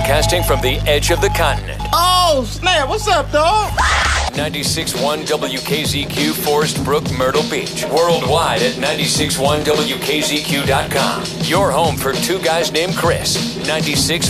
Broadcasting from the edge of the continent. Oh, snap. What's up, dog? 96.1 WKZQ, Forest Brook, Myrtle Beach. Worldwide at 96.1WKZQ.com. Your home for two guys named Chris. 96.